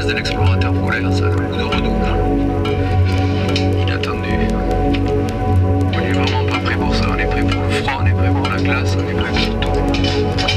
de l'explorateur polaire, ça a le goût de redouble. Inattendu. On est vraiment pas prêt pour ça, on est prêt pour le froid, on est prêt pour la glace, on est prêt pour tout.